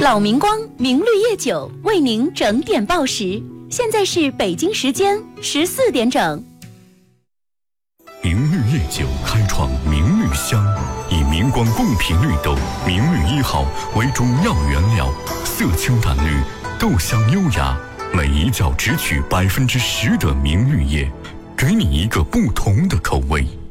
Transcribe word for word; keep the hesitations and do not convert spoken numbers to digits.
老明光明绿叶酒为您整点报时，现在是北京时间十四点整。 明绿叶酒开创明绿香，以明光贡品绿豆明绿一号为中药原料，色清淡绿，豆香优雅，每一角只取百分之十的明绿叶，给你一个不同的口味。